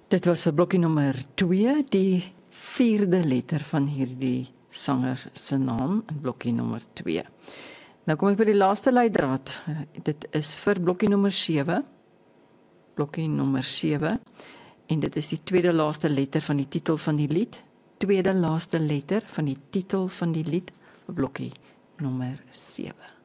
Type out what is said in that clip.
Dit was vir blokkie nommer 2, die 4de letter van hierdie sanger se naam in blokkie nommer 2. Nou kom ek by die laaste leidraad. Dit is vir blokkie nommer 7. Blokkie nommer 7. En dit is die tweede laaste letter van die titel van die lied. Tweede laaste letter van die titel van die lied, blokkie nommer 7.